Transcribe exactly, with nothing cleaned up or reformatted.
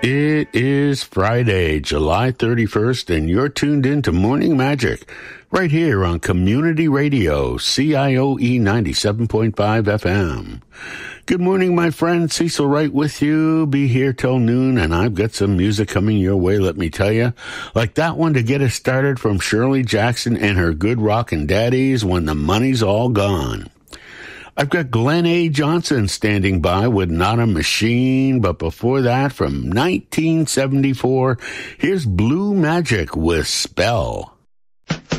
It is Friday, July thirty-first, and you're tuned in to Morning Magic right here on Community Radio, C I O E ninety-seven point five F M. Good morning, my friend. Cecil Wright with you. Be here till noon, and I've got some music coming your way, let me tell you. Like that one to get us started from Shirley Jackson and her Good Rockin' Daddies, When the Money's All Gone. I've got Glenn A. Johnson standing by with Not a Machine, but before that, from nineteen seventy-four, here's Blue Magic with Spell.